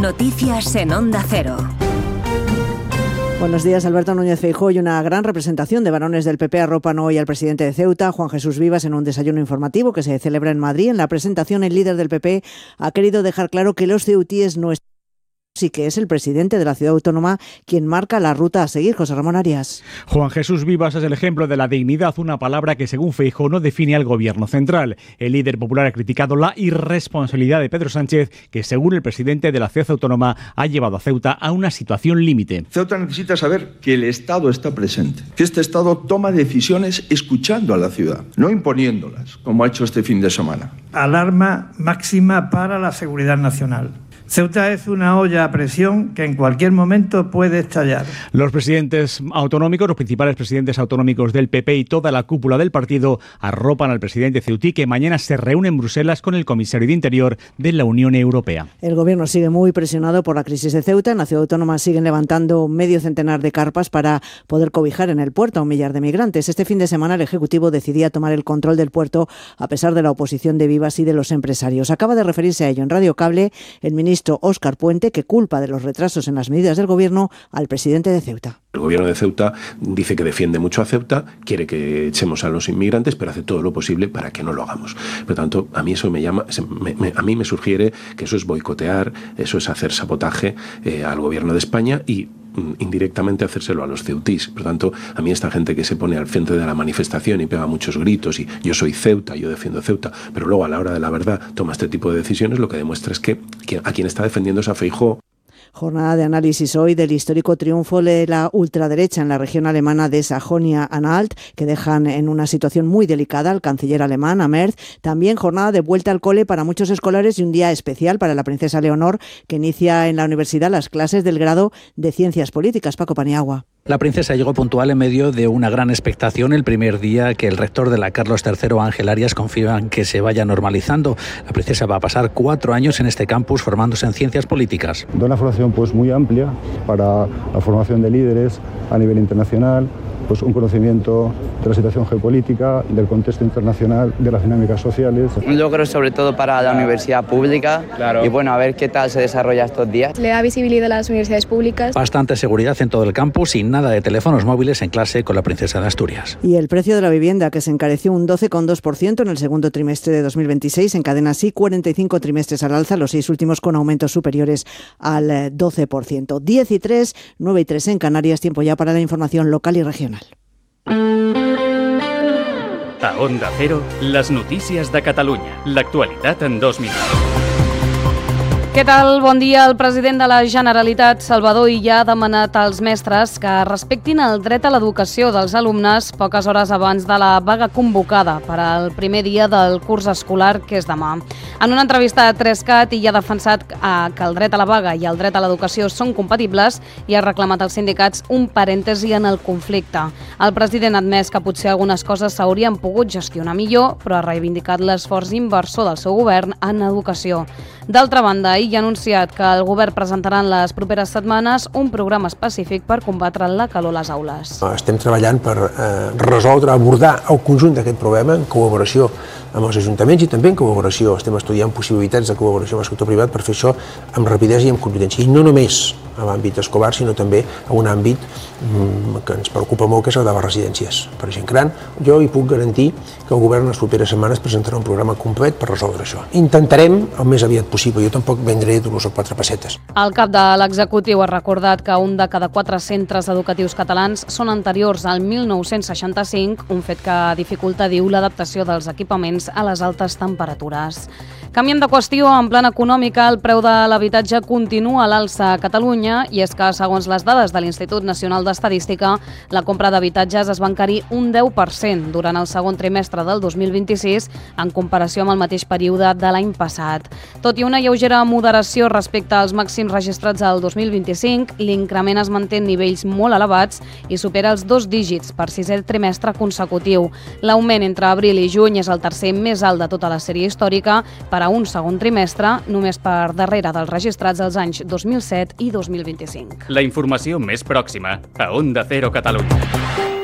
Noticias en Onda Cero. Buenos días. Alberto Núñez Feijóo y una gran representación de varones del PP arropan hoy al presidente de Ceuta, Juan Jesús Vivas, en un desayuno informativo que se celebra en Madrid. En la presentación, el líder del PP ha querido dejar claro que los ceutíes no están, sí que es el presidente de la ciudad autónoma quien marca la ruta a seguir. José Ramón Arias. Juan Jesús Vivas es el ejemplo de la dignidad, una palabra que según Feijóo no define al gobierno central. El líder popular ha criticado la irresponsabilidad de Pedro Sánchez, que según el presidente de la ciudad autónoma ha llevado a Ceuta a una situación límite. Ceuta necesita saber que el Estado está presente, que este Estado toma decisiones escuchando a la ciudad, no imponiéndolas, como ha hecho este fin de semana. Alarma máxima para la seguridad nacional. Ceuta es una olla a presión que en cualquier momento puede estallar. Los presidentes autonómicos, los principales presidentes autonómicos del PP y toda la cúpula del partido arropan al presidente ceutí, que mañana se reúne en Bruselas con el comisario de Interior de la Unión Europea. El gobierno sigue muy presionado por la crisis de Ceuta. En la ciudad autónoma siguen levantando medio centenar de carpas para poder cobijar en el puerto a 1 millar de migrantes. Este fin de semana el Ejecutivo decidía tomar el control del puerto a pesar de la oposición de Vivas y de los empresarios. Acaba de referirse a ello en Radio Cable el ministro Óscar Puente, que culpa de los retrasos en las medidas del gobierno al presidente de Ceuta. El gobierno de Ceuta dice que defiende mucho a Ceuta, quiere que echemos a los inmigrantes, pero hace todo lo posible para que no lo hagamos. Por lo tanto, a mí eso a mí me sugiere que eso es boicotear, eso es hacer sabotaje al gobierno de España y indirectamente hacérselo a los ceutís. Por lo tanto, a mí esta gente que se pone al frente de la manifestación y pega muchos gritos y yo soy Ceuta, yo defiendo Ceuta, pero luego a la hora de la verdad toma este tipo de decisiones, lo que demuestra es que a quien está defendiendo es a Feijóo. Jornada de análisis hoy del histórico triunfo de la ultraderecha en la región alemana de Sajonia-Anhalt, que dejan en una situación muy delicada al canciller alemán, a Merz. También jornada de vuelta al cole para muchos escolares y un día especial para la princesa Leonor, que inicia en la universidad las clases del grado de Ciencias Políticas. Paco Paniagua. La princesa llegó puntual en medio de una gran expectación el primer día que el rector de la Carlos III, Ángel Arias, confía en que se vaya normalizando. La princesa va a pasar 4 años en este campus formándose en ciencias políticas. De una formación muy amplia para la formación de líderes a nivel internacional, un conocimiento de la situación geopolítica, del contexto internacional, de las dinámicas sociales. Un logro sobre todo para la universidad pública, claro. Y bueno, a ver qué tal se desarrolla estos días. Le da visibilidad a las universidades públicas. Bastante seguridad en todo el campus y nada de teléfonos móviles en clase con la princesa de Asturias. Y el precio de la vivienda, que se encareció un 12,2% en el segundo trimestre de 2026, encadena así 45 trimestres al alza, los 6 últimos con aumentos superiores al 12%. 10 y 3, 9 y 3 en Canarias, tiempo ya para la información local y regional. A Onda Cero, les notícies de Catalunya. L'actualitat en 2 minuts. Què tal? Bon dia. El president de la Generalitat, Salvador Illa, ha demanat als mestres que respectin el dret a l'educació dels alumnes poques hores abans de la vaga convocada per al primer dia del curs escolar, que és demà. En una entrevista a 3CAT, Illa ha defensat que el dret a la vaga i el dret a l'educació són compatibles i ha reclamat als sindicats un parèntesi en el conflicte. El president ha admès que potser algunes coses s'haurien pogut gestionar millor, però ha reivindicat l'esforç inversor del seu govern en educació. D'altra banda, Illa ha anunciat que el govern presentarà en les properes setmanes un programa específic per combatre la calor a les aules. Estem treballant per resoldre, abordar el conjunt d'aquest problema en col·laboració amb els ajuntaments i també en col·laboració. Estem estudiant possibilitats de col·laboració amb el sector privat per fer això amb rapidesa i amb competència. I no només a l'àmbit escolar, sinó també a un àmbit que ens preocupa molt, que és el de les residències per gent gran. Jo hi puc garantir que el govern en les properes setmanes presentarà un programa complet per resoldre això. Intentarem el més aviat possible. Jo tampoc vendré duros o 4 pessetes. El cap de l'executiu ha recordat que un de cada 4 centres educatius catalans són anteriors al 1965, un fet que dificulta, diu, l'adaptació dels equipaments a les altes temperatures. Canviem de qüestió. En plana econòmica, el preu de l'habitatge continua a l'alça a Catalunya i és que, segons les dades de l'Institut Nacional d'Estadística, la compra d'habitatges es va encarir un 10% durant el segon trimestre del 2026 en comparació amb el mateix període de l'any passat. Tot i una lleugera moderació respecte als màxims registrats al 2025, l'increment es manté en nivells molt elevats i supera els 2 dígits per 6è trimestre consecutiu. L'augment entre abril i juny és el tercer més alt de tota la sèrie històrica per a un segon trimestre, només per darrere dels registrats als anys 2007 i 2025. La informació més pròxima a Onda Cero Catalunya.